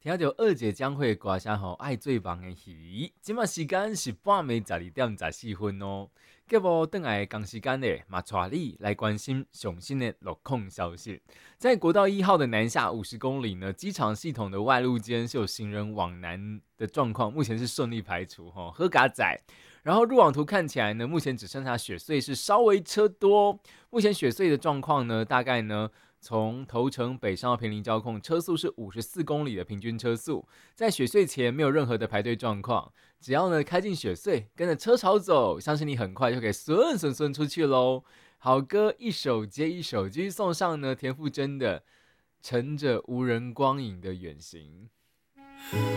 听到二姐将会歌声吼，爱最棒的鱼。今麦时间是半暝12:14哦。节目等来同时间咧，嘛带你来关心上新的路况消息。在国道1号的南下50公里呢，机场系统的外路间是有行人往南的状况，目前是顺利排除吼，喝嘎仔。然后路网图看起来呢，目前只剩下雪隧是稍微车多。目前雪隧的状况呢，大概呢。从头城北上到平林交控，车速是54公里的平均车速，在雪隧前没有任何的排队状况，只要呢开进雪隧，跟着车潮走，相信你很快就可以顺出去喽。好歌一首接一首，继续送上呢田馥甄的《乘着无人光影的远行》。